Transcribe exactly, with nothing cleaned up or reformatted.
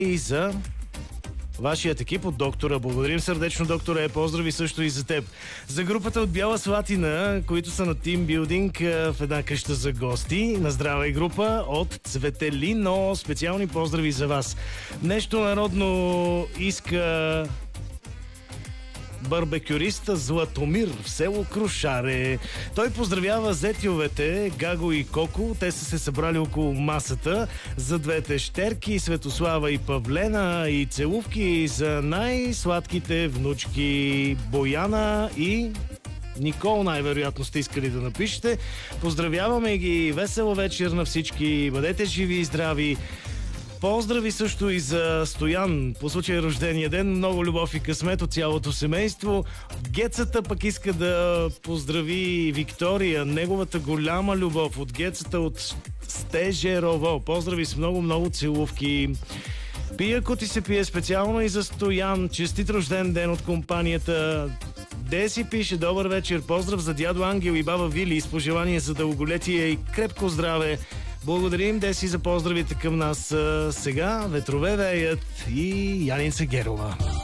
и за вашият екип от доктора. Благодарим сърдечно, доктора. Е, поздрави също и за теб. За групата от Бяла Слатина, които са на тимбилдинг в една къща за гости. На здраве и група от Цветелино. Специални поздрави за вас. Нещо народно иска барбекюриста Златомир в село Крушаре. Той поздравява зетьовете Гаго и Коко. Те са се събрали около масата за двете щерки Светослава и Павлена и целувки за най-сладките внучки Бояна и Никол, най-вероятно сте искали да напишете. Поздравяваме ги, весела вечер на всички, бъдете живи и здрави. Поздрави също и за Стоян по случай рождения ден. Много любов и късмет от цялото семейство. Гецата пък иска да поздрави Виктория, неговата голяма любов от Гецата от Стежерово. Поздрави с много-много целувки. Пияко ти се пие специално и за Стоян. Честит рожден ден от компанията. Деси пише: добър вечер, поздрав за дядо Ангел и баба Вили с пожелание за дълголетие и крепко здраве. Благодарим, Деси, за поздравите към нас. Сега ветрове веят и Яница Герова.